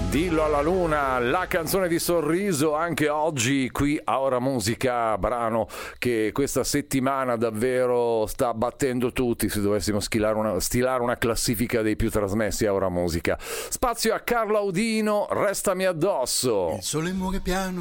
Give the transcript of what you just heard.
Dillo alla luna, la canzone di Sorriso anche oggi qui a Ora Musica, brano che questa settimana davvero sta battendo tutti se dovessimo stilare una classifica dei più trasmessi a Ora Musica. Spazio a Carlo Audino, Restami addosso. Il sole muore piano